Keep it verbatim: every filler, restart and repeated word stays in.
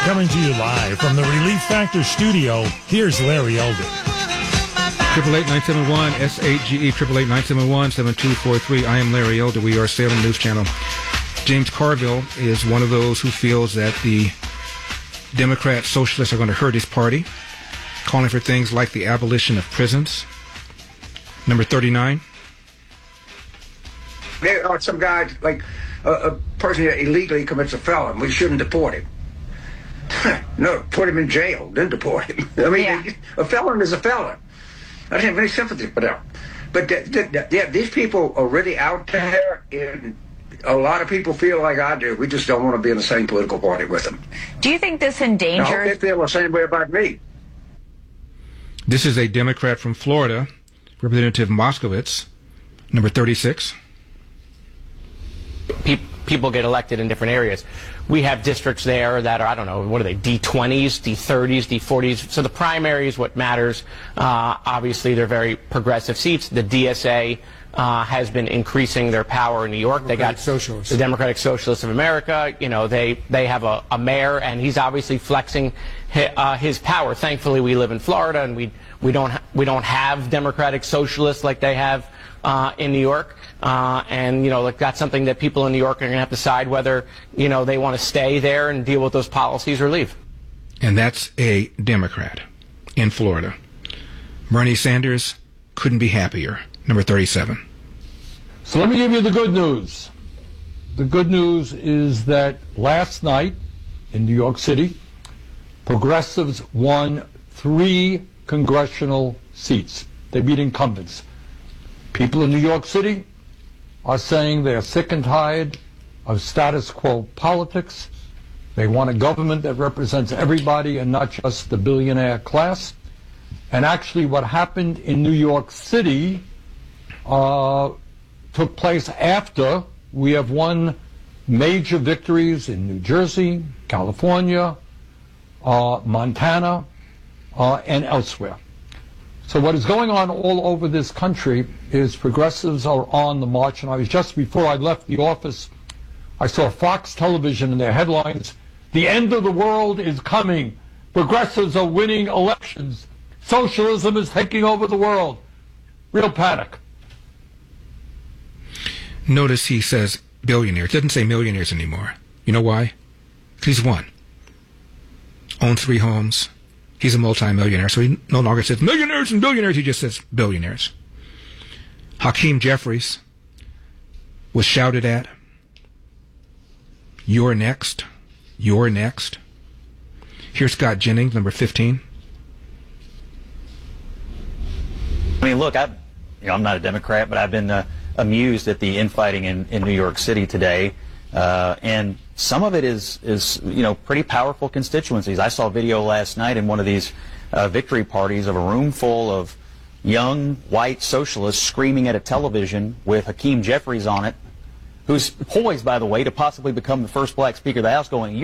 Coming to you live from the Relief Factor studio, here's Larry Elder. Triple eight nine seven one S eight G E triple eight nine seven one seven two four three. I am Larry Elder. We are Salem News Channel. James Carville is one of those who feels that the Democrat socialists are going to hurt his party, calling for things like the abolition of prisons. Number thirty-nine. There are some guys, like a, a person that illegally commits a felon. We shouldn't deport him. No, put him in jail, then deport him. I mean, yeah. A felon is a felon. I don't have any sympathy for them. But th- th- th- yeah, these people are really out there, and a lot of people feel like I do. We just don't want to be in the same political party with them. Do you think this endangers... I hope they feel the same way about me. This is a Democrat from Florida, Representative Moskowitz, number thirty-six. People get elected in different areas. We have districts there that are, I don't know, what are they, D twenties, D thirties, D forties. So the primary is what matters. Uh, obviously, they're very progressive seats. The D S A uh, has been increasing their power in New York. Democratic they got Socialists. The Democratic Socialists of America. You know, they, they have a, a mayor, and he's obviously flexing his, uh, his power. Thankfully, we live in Florida, and we, we, don't, ha- we don't have Democratic Socialists like they have Uh, in New York, uh, and you know, like that's something that people in New York are going to have to decide whether you know they want to stay there and deal with those policies or leave. And that's a Democrat in Florida. Bernie Sanders couldn't be happier. Number thirty-seven. So let me give you the good news. The good news is that last night in New York City, progressives won three congressional seats. They beat incumbents. People in New York City are saying they're sick and tired of status quo politics. They want a government that represents everybody and not just the billionaire class. And actually what happened in New York City uh, took place after we have won major victories in New Jersey, California, uh, Montana, uh, and elsewhere. So what is going on all over this country is progressives are on the march. And I was just before I left the office, I saw Fox Television in their headlines, "The end of the world is coming. Progressives are winning elections. Socialism is taking over the world." Real panic. Notice he says billionaires. Doesn't say millionaires anymore. You know why? Because he's won. Owns three homes. He's a multimillionaire, so he no longer says millionaires and billionaires. He just says billionaires. Hakeem Jeffries was shouted at. You're next. You're next. Here's Scott Jennings, number fifteen. I mean, look, I, you know, I'm not a Democrat, but I've been uh, amused at the infighting in, in New York City today. Uh, and some of it is, is, you know, pretty powerful constituencies. I saw a video last night in one of these uh, victory parties of a room full of young white socialists screaming at a television with Hakeem Jeffries on it, who's poised, by the way, to possibly become the first black Speaker of the House, going,